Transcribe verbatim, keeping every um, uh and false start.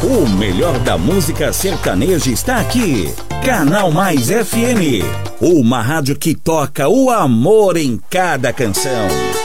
O melhor da música sertaneja está aqui. Canal Mais F M. Uma rádio que toca o amor em cada canção.